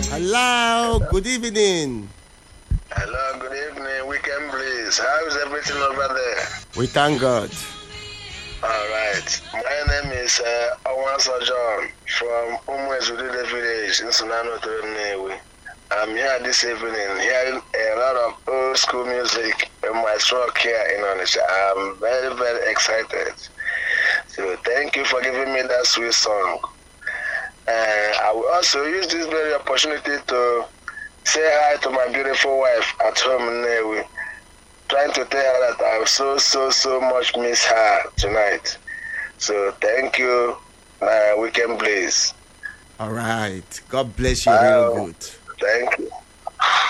Hello, good evening. Hello, good evening, Weekend Breeze. How is everything over there? We thank God. All right. My name is Owanso John from Umwezudide village in Sunano Newi. I'm here this evening hearing a lot of old school music in my truck here in Onitsha. I'm very, very excited. So thank you for giving me that sweet song. I will also use this very opportunity to say hi to my beautiful wife at home in Newi. Trying to tell her that I so much miss her tonight. So thank you, Weekend Blaze. All right. God bless you real good. Thank you.